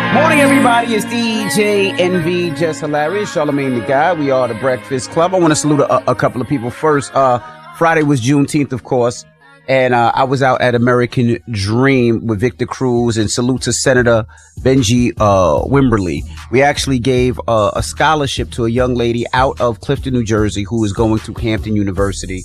Morning, everybody. It's DJ NV, Just Hilarious, Charlamagne the Guy. We are the Breakfast Club. I want to salute a couple of people. First, Friday was Juneteenth, of course, and I was out at American Dream with Victor Cruz, and salute to Senator Benji Wimberly. We actually gave a scholarship to a young lady out of Clifton, New Jersey, who is going to Hampton University.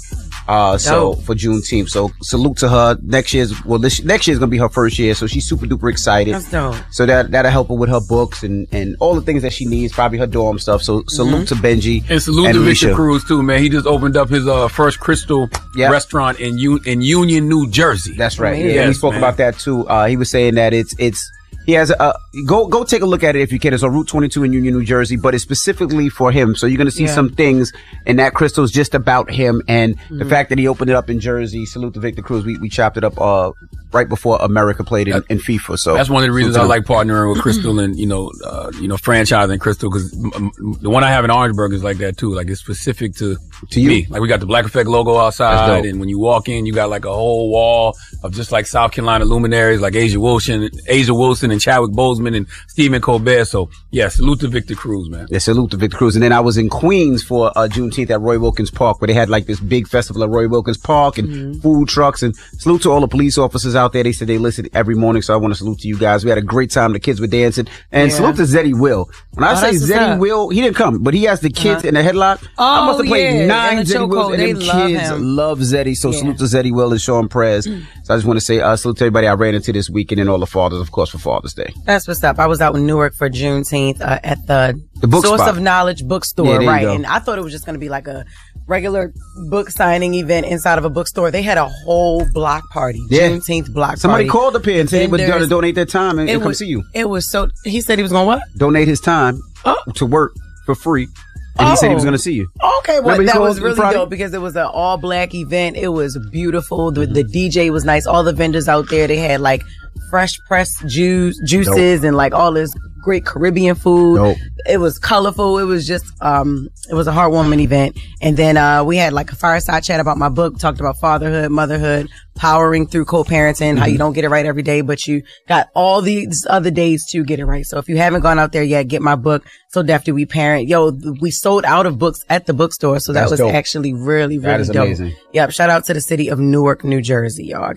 So for Juneteenth. So salute to her. Next year's gonna be her first year, so she's super duper excited. That's dope. So that'll help her with her books and all the things that she needs, probably her dorm stuff. So salute to Benji. And salute to Victor Cruz too, man. He just opened up his first Crystal restaurant in Union, New Jersey. That's right. Yes, and we spoke about that too. He was saying that he has go take a look at it if you can. It's on Route 22 in Union, New Jersey, but it's specifically for him. So you're going to see some things, and that crystal is just about him. And the fact that he opened it up in Jersey, salute to Victor Cruz. We chopped it up right before America played in FIFA. So that's one of the reasons I like partnering with Crystal and franchising Crystal, because the one I have in Orangeburg is like that too. Like it's specific to you. Me. Like we got the Black Effect logo outside, and when you walk in, you got like a whole wall of just like South Carolina luminaries like Asia Wilson and Chadwick Boseman and Stephen Colbert. So yeah, salute to Victor Cruz, man. Yeah, salute to Victor Cruz. And then I was in Queens for Juneteenth at Roy Wilkins Park, where they had like this big festival at Roy Wilkins Park and food trucks. And salute to all the police officers out there. They said they listen every morning, so I want to salute to you guys. We had a great time. The kids were dancing. And salute to Zeddy Will. When I say Zeddy Will, he didn't come, but he has the kids in the headlock. I must have played 9 Zeddy Wills, and them kids love Zeddy. So salute to Zeddy Will and show him prayers. So I just want to say salute to everybody I ran into this weekend, and all the fathers, of course, for Father's Day. That's what's up. I was out in Newark for Juneteenth at the Source spot. Of Knowledge bookstore, right? And I thought it was just going to be like a regular book signing event inside of a bookstore. They had a whole block party, Juneteenth block Somebody party. Called up here and said he was going to donate their time and come see you. It was so. He said he was going to what? Donate his time to work for free. And he said he was going to see you. Okay, well, that was really dope because it was an all-black event. It was beautiful. The DJ was nice. All the vendors out there, they had like fresh pressed juices and like all this great Caribbean food. Dope. It was colorful. It was just, it was a heartwarming event. And then, we had like a fireside chat about my book, talked about fatherhood, motherhood, powering through co-parenting, how you don't get it right every day, but you got all these other days to get it right. So if you haven't gone out there yet, get my book, So Deftly We Parent. We sold out of books at the bookstore. So that was dope. Actually really, really dope. Amazing. Yep. Shout out to the city of Newark, New Jersey, y'all.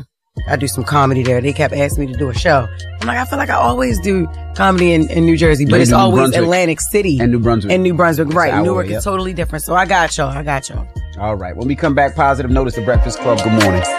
I do some comedy there. They kept asking me to do a show. I'm like, I feel like I always do comedy in New Jersey, but it's always Atlantic City. And New Brunswick. Right. Newark is totally different. So I got y'all. All right. When we come back, positive notice, the Breakfast Club. Good morning.